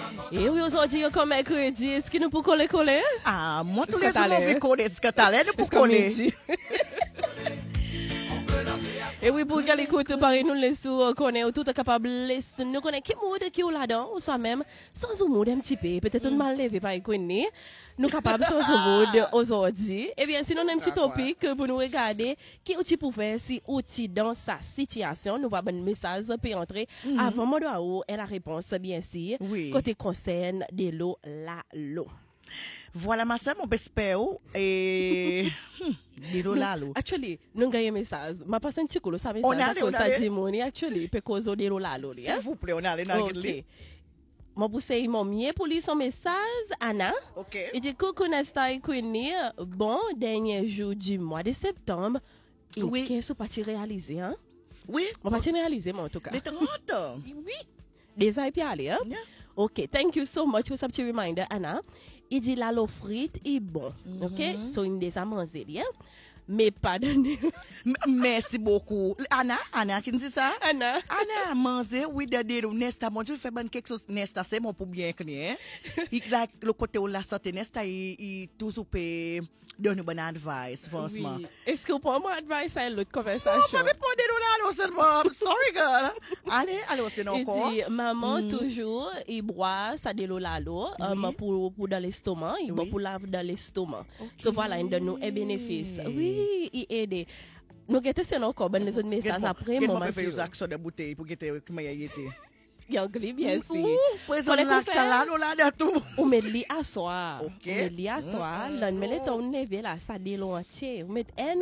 Et oui, aujourd'hui, comme mercredi, est-ce qu'il nous peut coller? Ah, moi, tous les jours, on veut coller. Est-ce que t'as l'air de pour coller? Et oui, pour qu'elle écoute, pareil, nous laissons connaître, tout est capable, nous connaissons qui mode qui est là-dedans, ou ça même, sans un mode un petit peu, peut-être on mal levé par écouter, nous capables sans un mode aujourd'hui. Eh bien, sinon, on a un petit topic pour nous regarder, qui outil pour faire si outil dans sa situation, nous va un message pour entrer. Avant, moi, et la réponse, bien sûr, côté concerne de l'eau, la l'eau. Voilà, ma soeur, mon espère et actually, nous gagnons message. Ma passe un petit coup, ça message ça dit mon actually because de l'eau s'il vous plaît, on a allé OK. Moi pour c'est mon mieux pour lui son message Anna. OK. Il dit coucou Nesta et Queenie, bon dernier jour du mois de septembre. Oui. Qu'est-ce que tu réaliser hein? Oui. On va réaliser moi en tout cas. Les 30. Oui. Déjà et puis aller hein? Yeah. OK, thank you so much for ce petit reminder Anna. Il dit la l'eau frite est bon. OK? So il déjà mangé bien. Mais pas de Merci beaucoup. Anna, qui dit ça? Anna, manger, oui, de Nesta, moi, je fais bonne quelque chose, Nesta, c'est mon pour bien connaître. Le côté où la santé, Nesta, il toujours peut donner une bonne advice, franchement. Oui. Est-ce que vous pouvez me advice à l'autre conversation? Non, pas pour de seulement. Sorry, girl. Allez, c'est encore. Il dit, maman, toujours, il boit ça de l'eau là, pour dans l'estomac, il boit pour laver dans l'estomac. So voilà, il donne nous un bénéfice. Oui, il aide. Nous avons encore ben les autres messages après. Moi, je vais faire action de bouteille pour que tu aies Anglais, bien sûr. On met li à soir. On met li à soir. L'on met les ton levé là, ça dit l'entier. On met